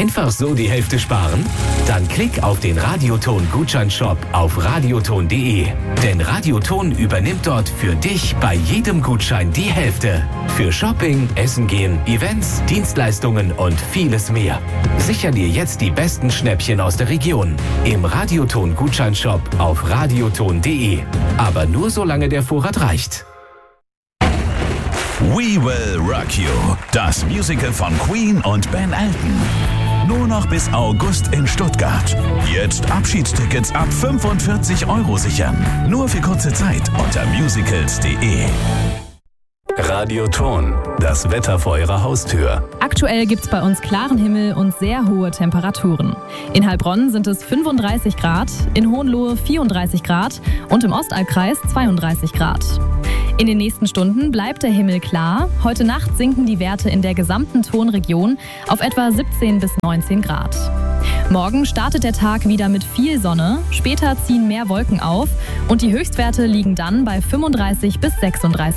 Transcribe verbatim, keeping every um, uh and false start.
Einfach so die Hälfte sparen? Dann klick auf den Radioton-Gutscheinshop auf radioton punkt de. Denn Radioton übernimmt dort für dich bei jedem Gutschein die Hälfte. Für Shopping, Essen gehen, Events, Dienstleistungen und vieles mehr. Sicher dir jetzt die besten Schnäppchen aus der Region. Im Radioton-Gutscheinshop auf radioton punkt de. Aber nur solange der Vorrat reicht. We Will Rock You, das Musical von Queen und Ben Elton. Nur noch bis August in Stuttgart. Jetzt Abschiedstickets ab fünfundvierzig Euro sichern. Nur für kurze Zeit unter musicals punkt de. Radioton, das Wetter vor Ihrer Haustür. Aktuell gibt es bei uns klaren Himmel und sehr hohe Temperaturen. In Heilbronn sind es fünfunddreißig Grad, in Hohenlohe vierunddreißig Grad und im Ostalbkreis zweiunddreißig Grad. In den nächsten Stunden bleibt der Himmel klar. Heute Nacht sinken die Werte in der gesamten Tonregion auf etwa siebzehn bis neunzehn Grad. Morgen startet der Tag wieder mit viel Sonne, später ziehen mehr Wolken auf und die Höchstwerte liegen dann bei fünfunddreißig bis sechsunddreißig